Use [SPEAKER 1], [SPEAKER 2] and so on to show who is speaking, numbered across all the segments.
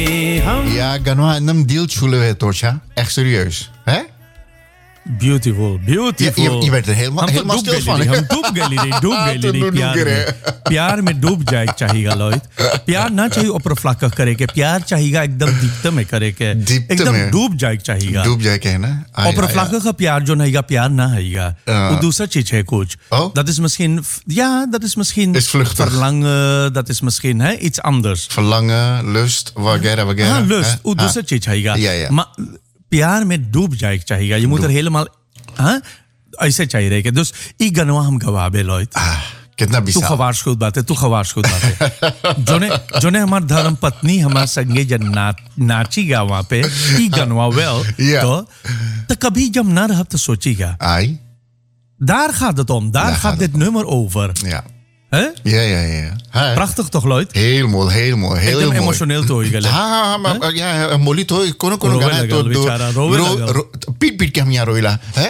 [SPEAKER 1] Ja, Ganoa nam deal chule है Tosha. Echt serieus. Hè?
[SPEAKER 2] Beautiful.
[SPEAKER 1] Je werd er helemaal stil van.
[SPEAKER 2] हम डूब गए प्यार में डूब जाए चाहिएगा लॉयड प्यार ना चाहिए उपरफ्लाकह करे के प्यार चाहिएगा एकदम दीप्त में करे के एकदम डूब जाए चाहिएगा
[SPEAKER 1] डूब जाए के ना
[SPEAKER 2] उपरफ्लाकह का प्यार जो नहीं प्यार ना है वो दूसरा चीज है कुछ dat is misschien verlangen dat is misschien iets anders
[SPEAKER 1] verlangen lust वगैरह
[SPEAKER 2] lust वो दूसरा चीज है प्यार में डूब जाए चाहिए ये मुझे हेलमाल हाँ ऐसे चाहिए रहे कि दोस्त ई गनवा हम गवाबे लॉयड
[SPEAKER 1] कितना
[SPEAKER 2] तू खवाश खुद बात है जोने हमार धर्म पत्नी हमार संगे जन नाची गा वहाँ पे ई गनवा तो कभी जब ना रहा तो सोचीगा daar gaat dit nummer over
[SPEAKER 1] Hè? Ja.
[SPEAKER 2] Prachtig toch, Lloyd?
[SPEAKER 1] Heel mooi.
[SPEAKER 2] Ik ben emotioneel toe.
[SPEAKER 1] Ja, mooi toe. Kono gana Piet kam ya roila. Hè?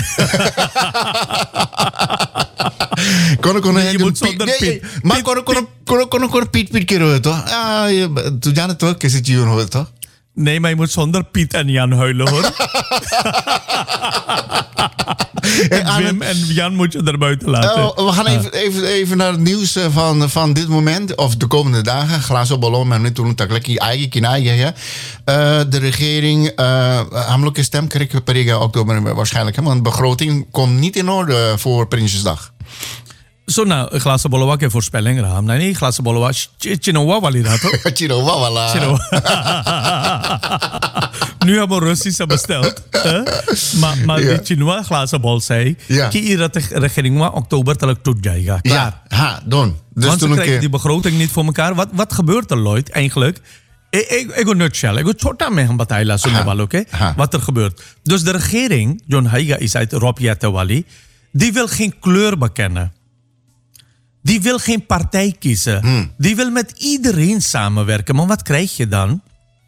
[SPEAKER 1] Kono
[SPEAKER 2] je moet zonder Piet.
[SPEAKER 1] Maar kono Piet ke roe toch? Tu jana toch kese जीवन हो toch?
[SPEAKER 2] Nee, maar je moet zonder Piet en Jan huilen, hoor. En Wim en Jan moet je er buiten laten.
[SPEAKER 1] We gaan even naar het nieuws van dit moment. Of de komende dagen. Glazen ballon, maar niet doen ja. De regering, hamelijke stemkrik per oktober waarschijnlijk. Want de begroting komt niet in orde voor Prinsjesdag.
[SPEAKER 2] Zo nou, glazen bollen wakker voorspelling raam. Nee, glazen bollen was Chinowa wali rato.
[SPEAKER 1] Chinowa wala.
[SPEAKER 2] Nu hebben we Russische besteld. Maar de Chinowa glazen bol zei. Ki dat de regering wa oktober telk toe jaiga. Klaar.
[SPEAKER 1] Ja, don. Dus
[SPEAKER 2] want ze krijgen die begroting niet voor elkaar. Wat gebeurt er, Lloyd, eigenlijk? Ik go nutshell. Ik go chota me gaan bataila sunne wal, oké? Wat er gebeurt. Dus de regering, John Haiga is uit Rob Yettewali, die wil geen kleur bekennen. Die wil geen partij kiezen. Die wil met iedereen samenwerken. Maar wat krijg je dan?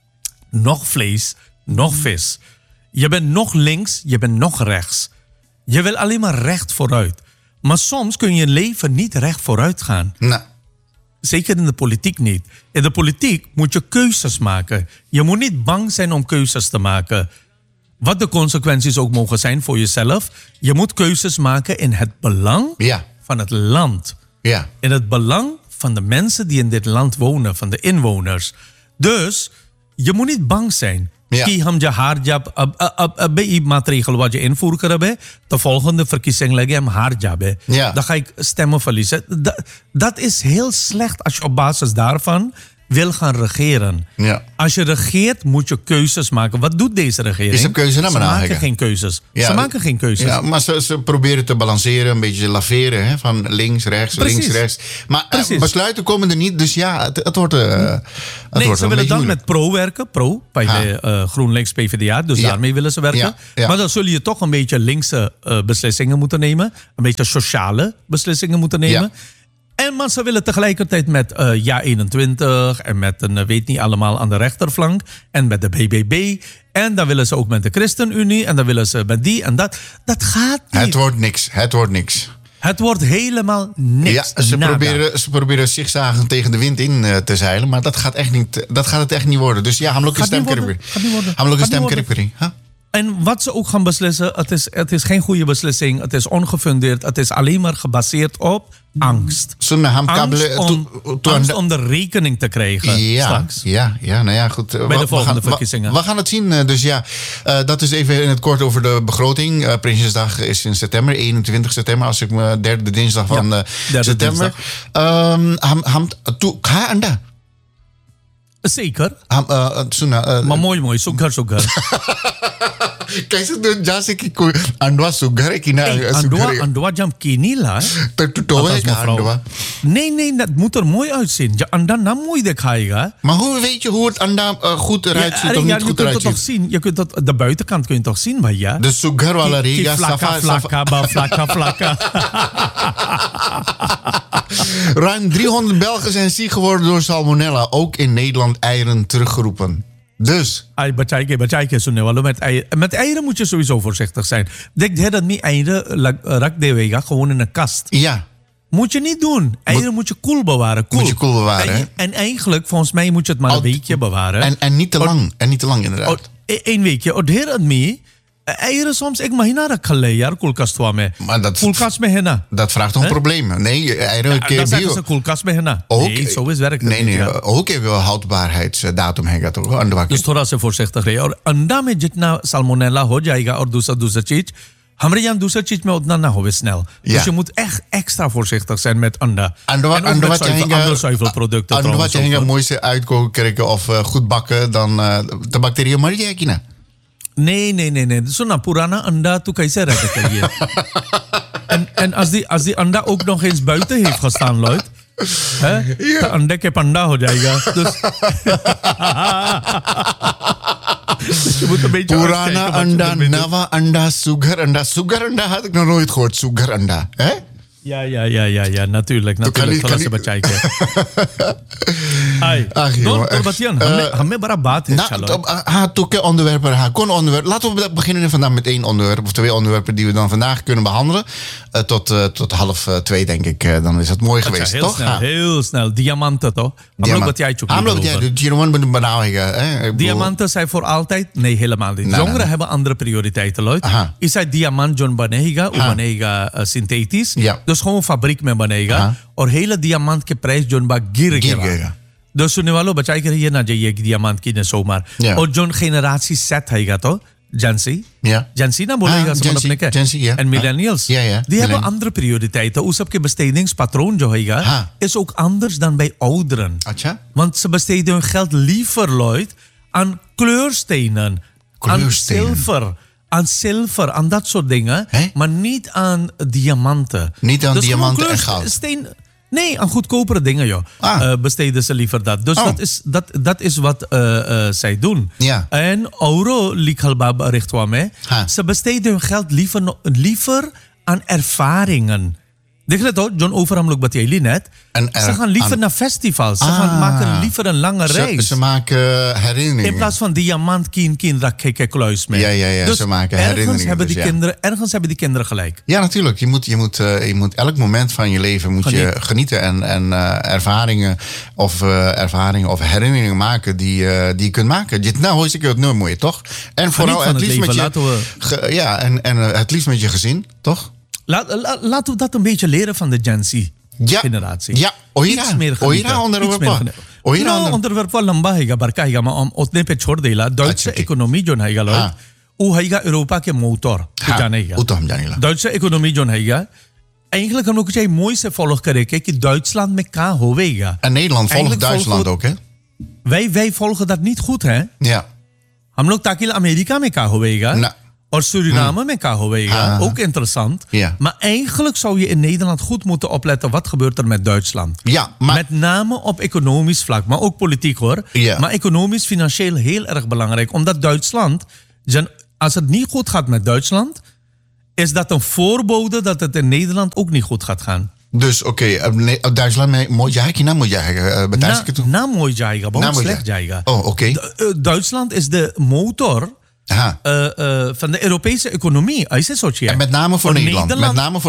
[SPEAKER 2] Nog vlees, nog vis. Je bent nog links, je bent nog rechts. Je wil alleen maar recht vooruit. Maar soms kun je leven niet recht vooruit gaan.
[SPEAKER 1] Nee.
[SPEAKER 2] Zeker in de politiek niet. In de politiek moet je keuzes maken. Je moet niet bang zijn om keuzes te maken. Wat de consequenties ook mogen zijn voor jezelf. Je moet keuzes maken in het belang van het land.
[SPEAKER 1] Ja.
[SPEAKER 2] In het belang van de mensen die in dit land wonen, van de inwoners. Dus je moet niet bang zijn. Ki ham harjab bij maatregel wat je invoeren hebben, de volgende verkiezing leggen hem harjab. Dan ga ik stemmen verliezen. Dat is heel slecht als je op basis daarvan wil gaan regeren.
[SPEAKER 1] Ja.
[SPEAKER 2] Als je regeert, moet je keuzes maken. Wat doet deze regering?
[SPEAKER 1] Is een keuze naar
[SPEAKER 2] Ze maken geen keuzes. Ze maken geen keuzes.
[SPEAKER 1] Ja, maar ze proberen te balanceren, een beetje laveren. Hè? Van links, rechts, links, rechts. Maar besluiten komen er niet. Dus ja, het wordt
[SPEAKER 2] ze willen dan met pro werken. Pro, bij de GroenLinks PvdA. Dus daarmee willen ze werken. Maar dan zul je toch een beetje linkse beslissingen moeten nemen. Een beetje sociale beslissingen moeten nemen. Maar ze willen tegelijkertijd met Ja21 en met een weet niet allemaal aan de rechterflank. En met de BBB. En dan willen ze ook met de ChristenUnie. En dan willen ze met die en dat. Dat gaat niet.
[SPEAKER 1] Het wordt niks.
[SPEAKER 2] Het wordt helemaal niks.
[SPEAKER 1] Ja, ze proberen zigzagen tegen de wind in te zeilen. Maar dat gaat het echt niet worden. Dus ja, hamelijke stemkerperi.
[SPEAKER 2] En wat ze ook gaan beslissen, het is geen goede beslissing. Het is ongefundeerd. Het is alleen maar gebaseerd op angst. Angst om de rekening te krijgen straks.
[SPEAKER 1] Ja, nou ja, goed.
[SPEAKER 2] Bij de volgende verkiezingen.
[SPEAKER 1] We gaan het zien. Dus ja, dat is even in het kort over de begroting. Prinsjesdag is in september, 21 september. Als ik me derde dinsdag van september. Ga anda.
[SPEAKER 2] Zeker. Maar mooi. Sugar.
[SPEAKER 1] कैसे तो जा से कि कोई अंडवा सुगर है कि ना
[SPEAKER 2] अंडवा jam kini la
[SPEAKER 1] तो है अंडवा
[SPEAKER 2] nee dat moet er mooi uitzien ja anda na mooi dikhayega
[SPEAKER 1] maar hoe weet je hoe het anda goed eruit ziet of niet goed eruit ziet
[SPEAKER 2] je kunt dat de buitenkant kun je toch zien bhaiya
[SPEAKER 1] de sugar wala riga
[SPEAKER 2] flakka
[SPEAKER 1] ruim 300 Belgen zijn ziek geworden door salmonella ook in Nederland eieren teruggeroepen. Dus.
[SPEAKER 2] Bachai sunne walo met eieren moet je sowieso voorzichtig zijn. Denk dat niet eieren rak de wega gewoon in een kast.
[SPEAKER 1] Ja.
[SPEAKER 2] Moet je niet doen. Eieren moet je koel bewaren.
[SPEAKER 1] Moet je koel bewaren.
[SPEAKER 2] En eigenlijk, volgens mij, moet je het maar een weekje bewaren.
[SPEAKER 1] En niet te lang. En niet te lang, inderdaad.
[SPEAKER 2] Een weekje. Od her admi. Eieren soms, ik mag niet naar de jaar koelkast me.
[SPEAKER 1] Maar dat,
[SPEAKER 2] koelkast met henna.
[SPEAKER 1] Dat vraagt om problemen. Nee, eieren kun je
[SPEAKER 2] dat is een koelkast met henna. Nee, zo is werkt het
[SPEAKER 1] niet. Nee, ook even een houdbaarheidsdatum hebben toch?
[SPEAKER 2] Dus थोड़ा से voorzichtig रहिए. और अंडा में जितना salmonella हो जाएगा और दूसरा चीज हमारे यहाँ दूसरा चीज में उतना ना होवे snel. Dus je moet echt extra voorzichtig zijn met anda.
[SPEAKER 1] En wat je
[SPEAKER 2] zuivelproducten.
[SPEAKER 1] En wat je het mooiste uitkoken krijgen of goed bakken dan de bacteriën maar je kina.
[SPEAKER 2] Nee. Zo'n purana anda tu kaise redden kan je. En als die anda ook nog eens buiten heeft gestaan, Lloyd. De anda ke panda ho jayega. Dus je moet een beetje
[SPEAKER 1] Purana anda, Nava anda, Sugar anda. Sugar anda had ik nog nooit gehoord. Sugar anda. Hè?
[SPEAKER 2] Ja, natuurlijk. Thora se बचाई के. हमें बड़ा बात है.
[SPEAKER 1] Toeke onderwerpen. Laten we beginnen vandaag met één onderwerp of twee onderwerpen die we dan vandaag kunnen behandelen. Tot 1:30 denk ik. Dan is het mooi geweest,
[SPEAKER 2] heel
[SPEAKER 1] toch?
[SPEAKER 2] Snel, heel snel. Diamanten, toch? Diamanten zijn voor altijd? Nee, helemaal niet. Jongeren hebben andere prioriteiten, Lloyd. Is hij diamant John banega synthetisch. Dus gewoon fabriek में बनेगा और hele diamant के price zone बा गिर गया तो सुनने वालों बचाई के रहिए ना जाइए कि diamant की ने सोमार और जोन generatie Z हैगा तो Gen Z ना बोलेगा सब अपने क्या en millennials die hebben andere prioriteiten hoe सबके bestedingspatroon जो हैगा is ook anders dan bij ouderen want ze besteden hun geld liever Lloyd aan kleurstenen aan zilver, aan dat soort dingen. Maar niet aan diamanten.
[SPEAKER 1] Niet aan diamanten en goud?
[SPEAKER 2] Nee, aan goedkopere dingen, joh. Besteden ze liever dat. Dus dat is wat zij doen. En euro likhalbab richtwame. Ze besteden hun geld liever aan ervaringen. Denk je dat John Overham ook bij net? Ze gaan liever naar festivals. Ze gaan maken liever een lange reis.
[SPEAKER 1] Ze maken herinneringen.
[SPEAKER 2] In plaats van diamant, dat kluis mee.
[SPEAKER 1] Ja, dus ze maken herinneringen.
[SPEAKER 2] Ergens hebben die kinderen gelijk.
[SPEAKER 1] Ja, natuurlijk. Je moet elk moment van je leven moet je genieten en ervaringen of herinneringen maken die je kunt maken. Nou, hoor ik het nooit mooi, toch? En vooral het liefst met je het liefst met je gezin, toch?
[SPEAKER 2] Laten we dat een beetje leren van de Gen Z-generatie.
[SPEAKER 1] Ja, iets meer genieten.
[SPEAKER 2] onderwerp wel lamba हैगा बरका हैगा मैं उतने पे छोड़ देला Duitse economie जो हैगा लोग वो हैगा Europa के motor Duitse economie जो हैगा eigenlijk हम लोग चाहिए मोई से फॉलो करे कि Duitsland में क्या होवेगा.
[SPEAKER 1] En Nederland volgt Duitsland ook, hè?
[SPEAKER 2] Wij volgen dat niet goed, hè?
[SPEAKER 1] Ja.
[SPEAKER 2] हम लोग ताकि अमेरिका में क्या होवेगा. Or Suriname met KHW, ook interessant. Maar eigenlijk zou je in Nederland goed moeten opletten wat gebeurt er met Duitsland. Met name op economisch vlak, maar ook politiek hoor. Maar economisch, financieel heel erg belangrijk. Omdat Duitsland, als het niet goed gaat met Duitsland, is dat een voorbode dat het in Nederland ook niet goed gaat gaan.
[SPEAKER 1] Dus Duitsland mooi jaartje, mooi
[SPEAKER 2] jaartje, maar ook slecht jaartje. Duitsland is de motor van de Europese economie.
[SPEAKER 1] En met name voor Nederland.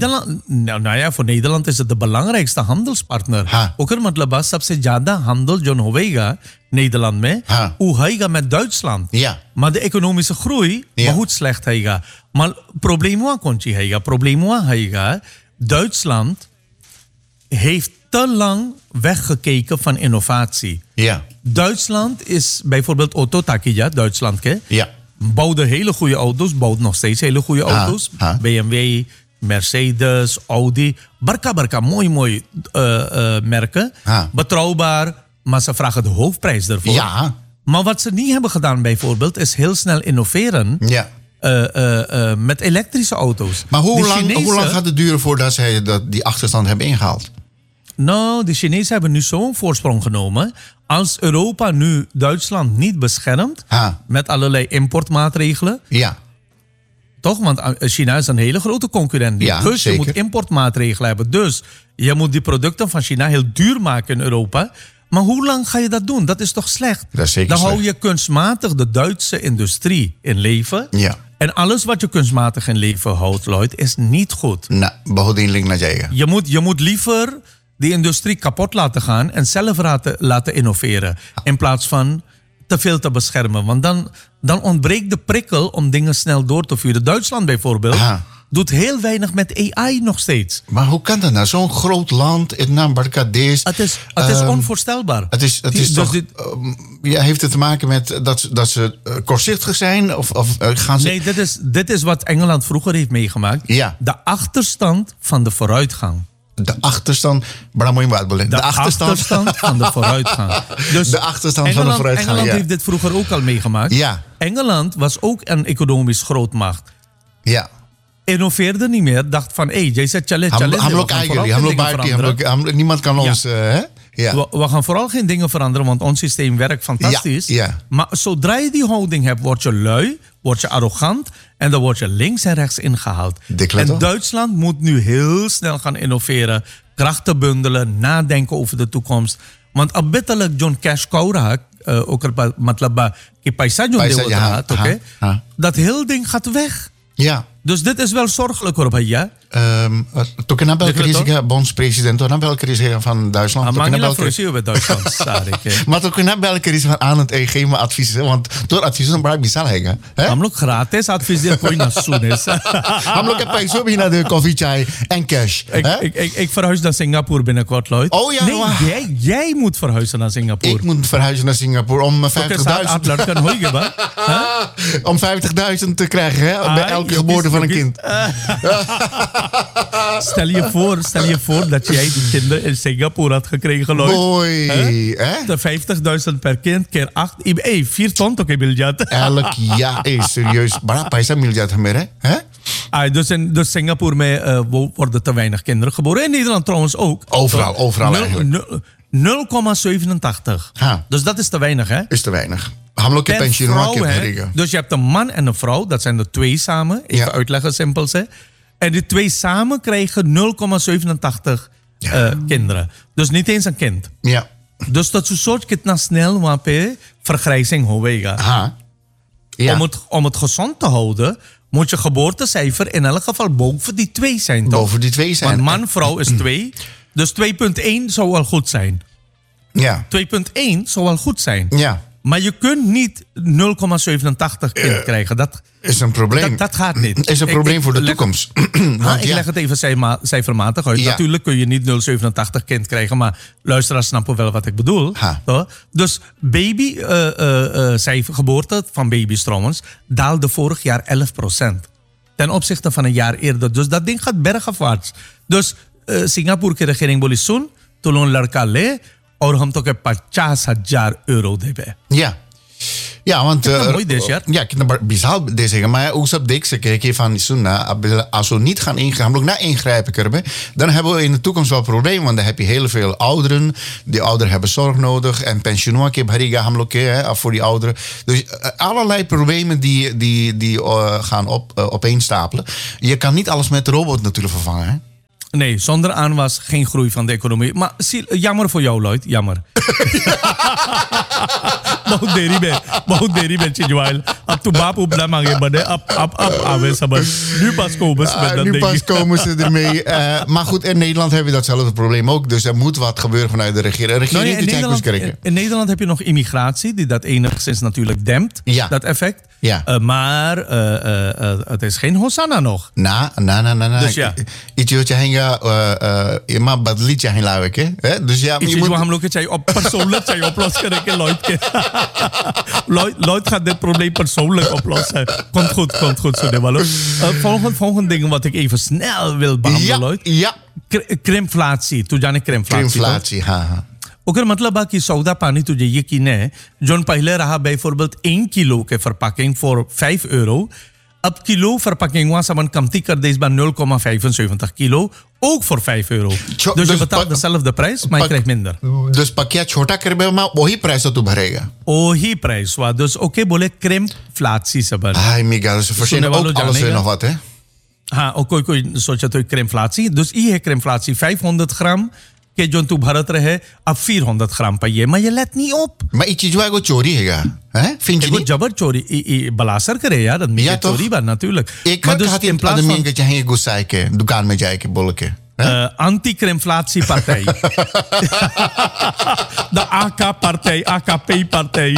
[SPEAKER 2] Voor Nederland is het de belangrijkste handelspartner. Ook er met labas सबसे ज़्यादा handel जो होवेगा Nederland में hoe हैगा met Duitsland. Maar de economische groei बहुत slecht हैगा. Maar probleem हुआ कौन सी हैगा? Probleem हुआ हैगा Duitsland heeft te lang weggekeken van innovatie. Duitsland is bijvoorbeeld Otto Takija, Duitsland, bouwde hele goede auto's, bouwt nog steeds hele goede auto's. BMW, Mercedes, Audi, barka, mooi merken. Betrouwbaar, maar ze vragen de hoofdprijs ervoor. Maar wat ze niet hebben gedaan bijvoorbeeld, is heel snel innoveren. Met elektrische auto's.
[SPEAKER 1] Maar hoe lang gaat het duren voordat zij die achterstand hebben ingehaald?
[SPEAKER 2] Nou, de Chinezen hebben nu zo'n voorsprong genomen. Als Europa nu Duitsland niet beschermt met allerlei importmaatregelen. Toch? Want China is een hele grote concurrent. Dus je moet importmaatregelen hebben. Dus je moet die producten van China heel duur maken in Europa. Maar hoe lang ga je dat doen? Dat is toch slecht?
[SPEAKER 1] Dat is zeker
[SPEAKER 2] Dan
[SPEAKER 1] slecht.
[SPEAKER 2] hou je kunstmatig de Duitse industrie in leven. En alles wat je kunstmatig in leven houdt, Lloyd, is niet goed.
[SPEAKER 1] Nou, behouding link naar jij.
[SPEAKER 2] Je moet liever die industrie kapot laten gaan en zelf laten innoveren. In plaats van te veel te beschermen. Want dan ontbreekt de prikkel om dingen snel door te vuren. Duitsland bijvoorbeeld doet heel weinig met AI nog steeds.
[SPEAKER 1] Maar hoe kan dat nou? Zo'n groot land in Nambarkades.
[SPEAKER 2] Het is onvoorstelbaar.
[SPEAKER 1] Het is toch, heeft het te maken met dat ze kortzichtig zijn? Of gaan ze...
[SPEAKER 2] Nee, dit is wat Engeland vroeger heeft meegemaakt.
[SPEAKER 1] Ja.
[SPEAKER 2] De achterstand van de vooruitgang.
[SPEAKER 1] De achterstand, de achterstand
[SPEAKER 2] van de vooruitgang. Dus
[SPEAKER 1] de achterstand van de vooruitgang.
[SPEAKER 2] Engeland heeft dit vroeger ook al meegemaakt.
[SPEAKER 1] Ja.
[SPEAKER 2] Engeland was ook een economisch grootmacht.
[SPEAKER 1] Ja.
[SPEAKER 2] Innoveerde niet meer, dacht van, jij zegt
[SPEAKER 1] niemand kan ons... Ja.
[SPEAKER 2] We gaan vooral geen dingen veranderen, want ons systeem werkt fantastisch.
[SPEAKER 1] Ja.
[SPEAKER 2] Maar zodra je die houding hebt, word je lui, word je arrogant en dan word je links en rechts ingehaald. En Duitsland moet nu heel snel gaan innoveren, krachten bundelen, nadenken over de toekomst. Want abittelijk John Cash Kaura, ook matlaba ki paisa John de oké, dat heel ding gaat weg.
[SPEAKER 1] Ja.
[SPEAKER 2] Dus dit is wel zorgelijk hoor, ja.
[SPEAKER 1] Toen ik naar België bondspresident, toen naar België van Duitsland.
[SPEAKER 2] Maar niet voor bij Duitsland,
[SPEAKER 1] maar toen ik naar België van aan het geven me adviezen, want door adviezen dan bereik bisa hega.
[SPEAKER 2] Hamlok gratis adviseer kon je naar Soenes.
[SPEAKER 1] Hamlok heb ik zo naar de koffie, chai en cash.
[SPEAKER 2] Ik verhuis naar Singapore binnenkort, Lloyd.
[SPEAKER 1] Oh ja.
[SPEAKER 2] Nee, jij moet verhuizen naar Singapore.
[SPEAKER 1] Ik moet verhuizen naar Singapore om 50.000. Om 50.000 te krijgen, bij elke geboorte van een kind.
[SPEAKER 2] Stel je voor dat jij die kinderen in Singapore had gekregen, Lloyd.
[SPEAKER 1] Boy,
[SPEAKER 2] De 50.000 per kind keer 8. 4 ton toch, miljard.
[SPEAKER 1] Elk jaar, serieus. Berapa is dat miljard meer, hè?
[SPEAKER 2] Dus Singapore worden te weinig kinderen geboren. In Nederland trouwens ook.
[SPEAKER 1] Overal eigenlijk.
[SPEAKER 2] 0,87. Dus dat is te weinig, hè?
[SPEAKER 1] Is te weinig. Dus
[SPEAKER 2] je hebt een man en een vrouw, dat zijn er 2 samen. Even uitleggen, simpel hè. En die 2 samen krijgen 0,87 kinderen. Dus niet eens een kind.
[SPEAKER 1] Ja.
[SPEAKER 2] Dus dat is een soort kitna snel wapen vergrijzing hoewega.
[SPEAKER 1] Ja.
[SPEAKER 2] Om het gezond te houden, moet je geboortecijfer in elk geval boven die 2 zijn. Toch?
[SPEAKER 1] Boven die 2 zijn.
[SPEAKER 2] Want man-vrouw is 2. Dus 2,1 zou wel goed zijn.
[SPEAKER 1] Ja.
[SPEAKER 2] 2,1 zou wel goed zijn.
[SPEAKER 1] Ja.
[SPEAKER 2] Maar je kunt niet 0,87 kind krijgen. Dat
[SPEAKER 1] is een probleem.
[SPEAKER 2] Dat gaat niet.
[SPEAKER 1] Is een probleem voor de toekomst.
[SPEAKER 2] Ik leg het even cijfermatig uit. Ja. Natuurlijk kun je niet 0,87 kind krijgen. Maar luisteraars snappen wel wat ik bedoel. Dus geboorte van baby's trouwens daalde vorig jaar 11%. Ten opzichte van een jaar eerder. Dus dat ding gaat bergafwaarts. Dus Singapore regering bolisun tulong larka le और हम तो के 50,000 euro देबे.
[SPEAKER 1] Ja. Ja, want...
[SPEAKER 2] mooi dit jaar.
[SPEAKER 1] Ja, ik heb bizar dit zeggen. Maar ook op deze keer van Sunna, als we niet gaan ingrijpen kunnen, dan hebben we in de toekomst wel problemen. Want dan heb je heel veel ouderen. Die ouderen hebben zorg nodig. En pensioen voor die ouderen. Dus allerlei problemen die gaan opeenstapelen. Je kan niet alles met de robot natuurlijk vervangen, hè?
[SPEAKER 2] Nee, zonder aanwas geen groei van de economie. Maar jammer voor jou, Lloyd. Jammer. Nu pas komen ze met dat
[SPEAKER 1] nu pas komen ze ermee. Maar goed, in Nederland heb je datzelfde probleem ook. Dus er moet wat gebeuren vanuit de regering.
[SPEAKER 2] In Nederland heb je nog immigratie, die dat enigszins natuurlijk dempt.
[SPEAKER 1] Ja.
[SPEAKER 2] Dat effect.
[SPEAKER 1] Ja.
[SPEAKER 2] Maar het is geen Hosanna nog.
[SPEAKER 1] Dus ja. Ietsje hangen, maar badliedje hangen lauwek, hè? Dus ja,
[SPEAKER 2] je moet op persoonlijk oplossen, Lloyd gaat dit probleem persoonlijk oplossen. Komt goed, zo volgende ding wat ik even snel wil behandelen, Lloyd.
[SPEAKER 1] Ja.
[SPEAKER 2] Krimflatie, toejane krimflatie.
[SPEAKER 1] Oké,
[SPEAKER 2] मतलब है कि सौदा पानी तुझे यकीन है जोन पहले रहा bijvoorbeeld 1 kilo के verpakking voor €5. Ab kilo verpakking was saman kamti कर दे इस बार 0,75 kilo ook voor €5. Dus je betaalt dezelfde prijs, maar je krijgt minder.
[SPEAKER 1] Dus pakket छोटा कर maar वही प्राइस तो तू भरेगा.
[SPEAKER 2] वही प्राइस हुआ. Dus oké बोले क्रिमफ्लाtie saban.
[SPEAKER 1] Ai, Miguel, ze verzinnen ook alles en nog wat, hè?
[SPEAKER 2] Kooi soort je krimflatie. Dus hier krimflatie 500 gram कि जो तू भरत रहे अब 400 ग्राम पाइए maar je let niet op.
[SPEAKER 1] Maar iets जो है वो चोरी है हैं? Vind je
[SPEAKER 2] वो
[SPEAKER 1] niet?
[SPEAKER 2] जबर चोरी बलासर करे यार आदमी
[SPEAKER 1] Ja,
[SPEAKER 2] के
[SPEAKER 1] toch?
[SPEAKER 2] चोरी बा natuurlijk.
[SPEAKER 1] Ik
[SPEAKER 2] Maar dus
[SPEAKER 1] had
[SPEAKER 2] in
[SPEAKER 1] het
[SPEAKER 2] plaats
[SPEAKER 1] आदमी
[SPEAKER 2] van
[SPEAKER 1] के चाहे गुस्सा है के दुकान में जाए के बोल के
[SPEAKER 2] anti-krimflatiepartij. De AK-partij, AKP-partij.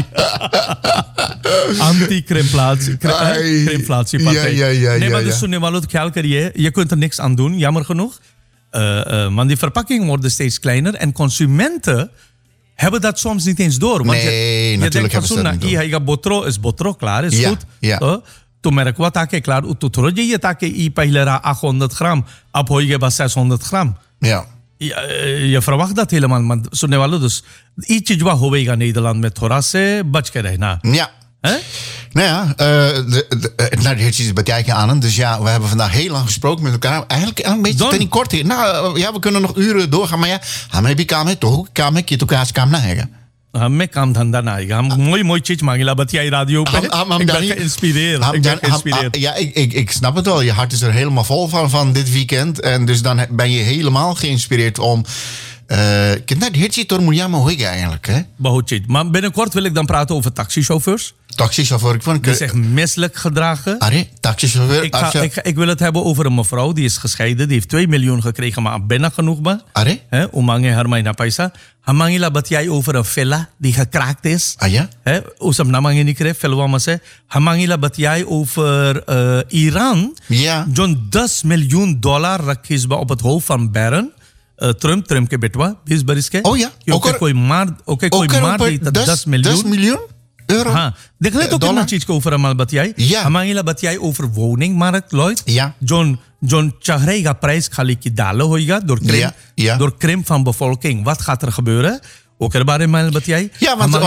[SPEAKER 2] Anti-krimflatiepartij.
[SPEAKER 1] Ja.
[SPEAKER 2] Nee, maar dus सुनने वालों तो ख्याल करिए, je kunt er niks aan doen, jammer genoeg. Want die verpakkingen worden steeds kleiner en consumenten hebben dat soms niet eens door. Want
[SPEAKER 1] Nee,
[SPEAKER 2] je
[SPEAKER 1] natuurlijk
[SPEAKER 2] denkt van
[SPEAKER 1] hebben ze dat niet door.
[SPEAKER 2] botro is botro, klaar, is
[SPEAKER 1] Ja,
[SPEAKER 2] goed.
[SPEAKER 1] ja.
[SPEAKER 2] तो मेरे को ताकि क्लार तो थोड़ा जाइए ताकि ई पहले रहा 800 ग्राम अब होइए बस 600 ग्राम
[SPEAKER 1] Ja.
[SPEAKER 2] ये verwacht dat helemaal maar सुनने वालों dus ई चीज वा होवेगा Nederland में थोड़ा से बच के रहना
[SPEAKER 1] Ja.
[SPEAKER 2] hè?
[SPEAKER 1] Nou ja, het heeft iets betijken aan. Dus ja, we hebben vandaag heel lang gesproken met elkaar. Eigenlijk een beetje ten kort hier. Nou ja, we kunnen nog uren doorgaan. Maar ja, hame भी काम है तो काम है कि तो काज काम ना हैगा.
[SPEAKER 2] हमें काम धंधा ना आएगा हम मोई चीज मांगेला बतियाई रेडियो पे ik ben geïnspireerd
[SPEAKER 1] Ja, ik snap het wel. Je hart is er helemaal vol van dit weekend. En dus dan ben je helemaal geïnspireerd om... net hitje door Mouliama Hoiga eigenlijk, hè?
[SPEAKER 2] बहुत चीज maar binnenkort wil ik dan praten over taxichauffeurs
[SPEAKER 1] Taxichauffeur, ik vond
[SPEAKER 2] die zich misselijk gedragen.
[SPEAKER 1] Arre, taxichauffeur.
[SPEAKER 2] Ik wil het hebben over een mevrouw die is gescheiden. Die heeft 2 miljoen gekregen, maar bijna genoeg ba.
[SPEAKER 1] Arre?
[SPEAKER 2] Umange hermay na paisa. Hamangila batiyay over een villa die gekraakt is.
[SPEAKER 1] Ah ja?
[SPEAKER 2] Usam namange ni kre filwa mase. Hamangila batiyay over Iran.
[SPEAKER 1] Ja.
[SPEAKER 2] John $10 miljoen rakhis ba op het hoofd van Barron. Trump ke betwa 20 baris ke.
[SPEAKER 1] Oh ja.
[SPEAKER 2] Kooi maar die 10 miljoen
[SPEAKER 1] euro.
[SPEAKER 2] हाँ देख ले तो कितना चीज के ऊपर अमल बतियाई हमारी बतियाई ओवर वोनिंग मार्क लॉयड जोन चेहरेगा prijs खाली की डालो होएगा door krimp van bevolking wat gaat er gebeuren ook er bare mal batiai
[SPEAKER 1] ja want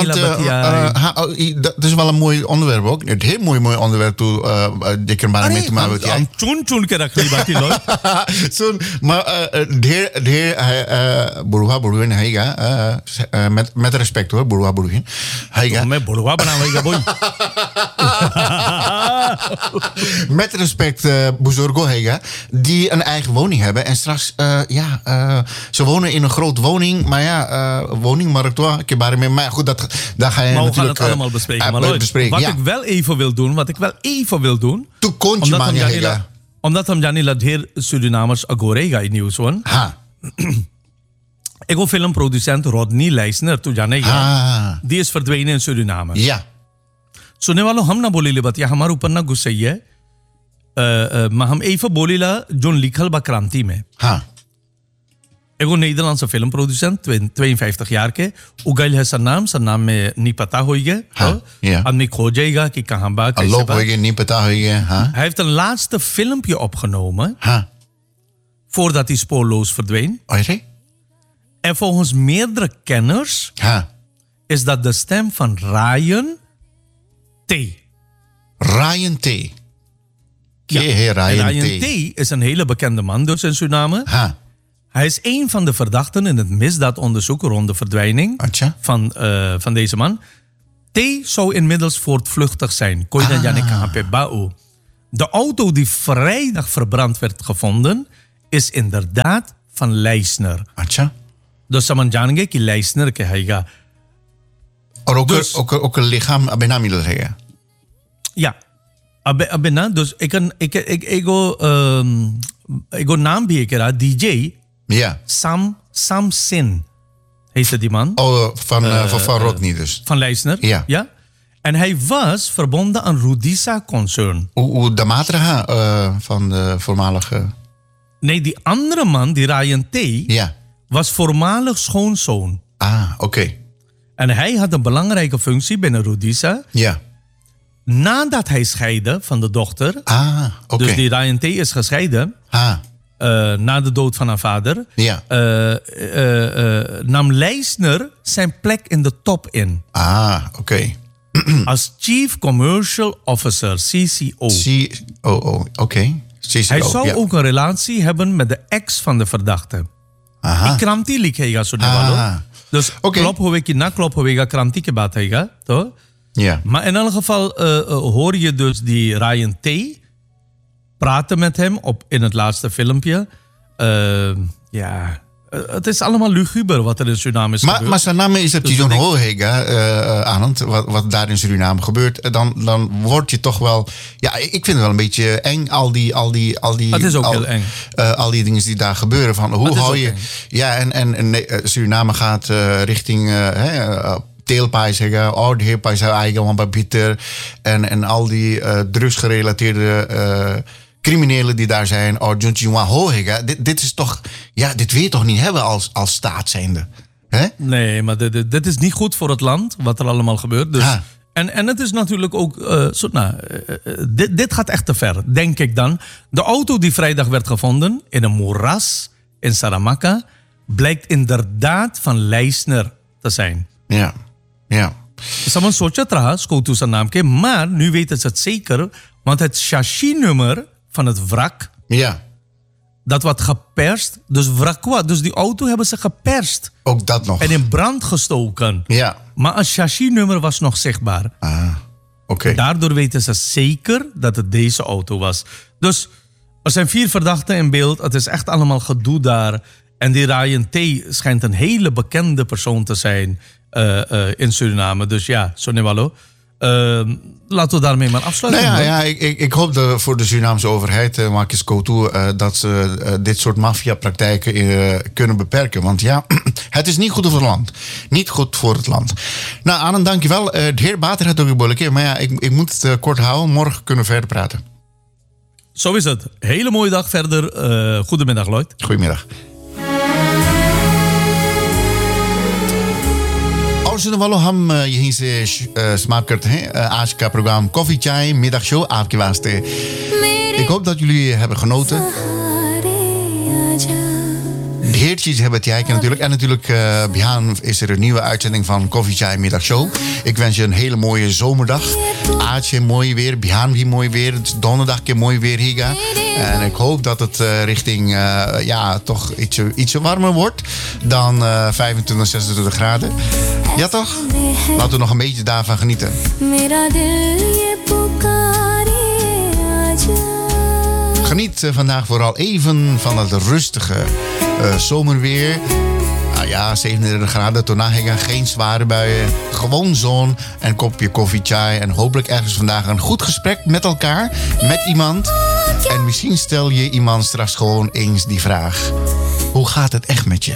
[SPEAKER 1] dat is wel een mooi onderwerp ook een heel mooi onderwerp toe dikker bare mee te maken batiai
[SPEAKER 2] chun ke rakh li bati loy
[SPEAKER 1] सुन maar ढेर बुढ़वा बुढ़िन हैगा met respect hoor बुढ़वा बुढ़िन हैगा
[SPEAKER 2] मैं बुढ़वा बनावेगा boy
[SPEAKER 1] met respect Buzurgo हैगा die een eigen woning hebben en straks ze wonen in een grote woning maar ja woningmarkt hoor ik heb maar goed daar ga je
[SPEAKER 2] maar
[SPEAKER 1] natuurlijk
[SPEAKER 2] we gaan het allemaal bespreken maar wat ik wel even wil doen
[SPEAKER 1] toen kon je maar niet
[SPEAKER 2] omdat हम जाने ढेर Surinamers agorega in nieuws one
[SPEAKER 1] हाँ
[SPEAKER 2] ik wil filmproducent Rodney Leisner तू जानेगा die is verdwenen in Suriname
[SPEAKER 1] ja
[SPEAKER 2] सुनने वालों हम ना बोली ले बात या हमारे ऊपर ना गुस्से ही है हम even बोली ला जो लिखल बा क्रांति में
[SPEAKER 1] हाँ
[SPEAKER 2] एगो Nederlandse filmproducent 52 jaar के उगल है zijn naam में नहीं पता होइगे आदमी खोजेगा कि कहाँ बा कैसे
[SPEAKER 1] loop होइगे नहीं पता होइगे
[SPEAKER 2] hij heeft een laatste filmpje opgenomen voordat hij spoorloos verdween en volgens meerdere kenners is dat de stem van Ryan T.
[SPEAKER 1] Ryan T.
[SPEAKER 2] Ryan T is een hele bekende man dus in Suriname. Hij is een van de verdachten in het misdaadonderzoek rond de verdwijning van deze man. T zou inmiddels voortvluchtig zijn. De auto die vrijdag verbrand werd gevonden is inderdaad van Leisner. Dus saman jange ki Leisner ke haiga.
[SPEAKER 1] Ook een lichaam abena wil zeggen.
[SPEAKER 2] Ja. Abena dus ego naam भी एक रहा DJ
[SPEAKER 1] ja
[SPEAKER 2] Sam Sin heette die man
[SPEAKER 1] van Rodney dus
[SPEAKER 2] van Leisner ja en hij was verbonden aan Rudisa Concern
[SPEAKER 1] de Matra van de voormalige
[SPEAKER 2] nee die andere man die Ryan T was voormalig schoonzoon
[SPEAKER 1] oké.
[SPEAKER 2] En hij had een belangrijke functie binnen Rudisa nadat hij scheidde van de dochter dus die Ryan T is gescheiden na de dood van haar vader nam Leisner zijn plek in de top in.
[SPEAKER 1] Oké.
[SPEAKER 2] Als Chief Commercial Officer, CCO.
[SPEAKER 1] Oké.
[SPEAKER 2] Hij zou ook een relatie hebben met de ex van de verdachte. Die kranti likhega sunne dus klop hoega kranti ke baat hega, toch?
[SPEAKER 1] Ja.
[SPEAKER 2] Maar in elk geval hoor je dus die Ryan T. praten met hem in het laatste filmpje. het is allemaal luguber wat er in Suriname is gebeurd.
[SPEAKER 1] Maar Suriname is dat
[SPEAKER 2] Dus
[SPEAKER 1] John Hohega, Anand, wat daar in Suriname gebeurt. Dan word je toch wel... Ja, ik vind het wel een beetje eng, al die
[SPEAKER 2] het is ook heel eng.
[SPEAKER 1] Al die dingen die daar gebeuren. Van, hoe hou je... Eng. Ja, en Suriname gaat richting... teelpaai zeggen, de heerpaai zou eigenlijk wel bitter. En al die drugsgerelateerde criminelen die daar zijn. Dit is toch... Ja, dit wil je toch niet hebben als staat zijnde? Hè?
[SPEAKER 2] Nee, maar dit is niet goed voor het land, wat er allemaal gebeurt. Dus, en het is natuurlijk ook... dit gaat echt te ver, denk ik dan. De auto die vrijdag werd gevonden in een moeras in Saramacca... blijkt inderdaad van Leisner te zijn.
[SPEAKER 1] Ja.
[SPEAKER 2] Saman socha traha, skotu zijn naam, maar nu weten ze het zeker, want het chassis-nummer van het wrak, dat wordt geperst, dus wrakwa, dus die auto hebben ze geperst.
[SPEAKER 1] Ook dat nog.
[SPEAKER 2] En in brand gestoken.
[SPEAKER 1] Ja.
[SPEAKER 2] Maar een chassis-nummer was nog zichtbaar.
[SPEAKER 1] Oké.
[SPEAKER 2] Daardoor weten ze zeker dat het deze auto was. Dus er zijn 4 verdachten in beeld, het is echt allemaal gedoe daar. En die Ryan T. schijnt een hele bekende persoon te zijn in Suriname. Dus ja, Sonewalo. Laten we daarmee maar afsluiten.
[SPEAKER 1] Ik hoop voor de Surinaamse overheid, Marcus Coutu, dat ze dit soort maffiapraktijken kunnen beperken. Want ja, het is niet goed voor het land. Niet goed voor het land. Nou, Anand, dankjewel. De heer Bater had ook een bolle keer. Maar ja, ik moet het kort houden. Morgen kunnen we verder praten.
[SPEAKER 2] Zo is het. Hele mooie dag verder. Goedemiddag, Lloyd.
[SPEAKER 1] Goedemiddag. Zullen we hem यहीं से समाप्त करते हैं आज का programme coffee चाय middagshow आपके वास्ते. Ik hoop dat jullie hebben genoten. Heertjes hebben het kijken natuurlijk. En natuurlijk, Bihaan is er een nieuwe uitzending van Koffie Chai Middagshow. Ik wens je een hele mooie zomerdag. Aatje mooi weer, Bihaan weer mooi weer. Donderdag keer mooi weer higa. En ik hoop dat het richting toch ietsje warmer wordt dan 25, 26 graden. Ja toch? Laten we nog een beetje daarvan genieten. Geniet vandaag vooral even van het rustige zomerweer. 37 graden, Tonahiga, geen zware buien. Gewoon zon en kopje koffie, chai. En hopelijk ergens vandaag een goed gesprek met elkaar, met iemand. En misschien stel je iemand straks gewoon eens die vraag. Hoe gaat het echt met je?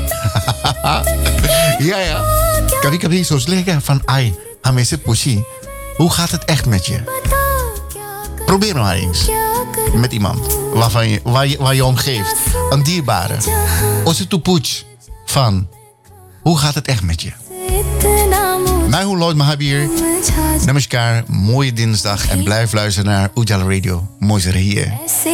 [SPEAKER 1] ja. Kami zo zeggen van ai, hamese pushi. Hoe gaat het echt met je? Probeer maar eens. Met iemand waar je om geeft. Een dierbare. Ositupuch van hoe gaat het echt met je? Mij hoe Lloyd Mahabir. Namaskar, mooie dinsdag en blijf luisteren naar Ujala Radio. Mooi hier.